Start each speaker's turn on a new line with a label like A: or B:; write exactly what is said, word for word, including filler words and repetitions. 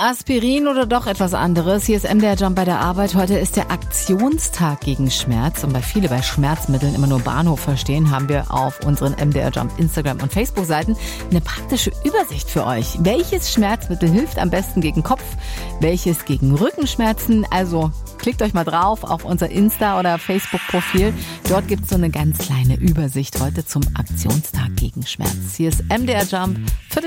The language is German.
A: Aspirin oder doch etwas anderes? Hier ist M D R Jump bei der Arbeit. Heute ist der Aktionstag gegen Schmerz. Und weil viele bei Schmerzmitteln immer nur Bahnhof verstehen, haben wir auf unseren M D R Jump Instagram- und Facebook-Seiten eine praktische Übersicht für euch. Welches Schmerzmittel hilft am besten gegen Kopf? Welches gegen Rückenschmerzen? Also klickt euch mal drauf auf unser Insta- oder Facebook-Profil. Dort gibt es so eine ganz kleine Übersicht heute zum Aktionstag gegen Schmerz. Hier ist M D R Jump.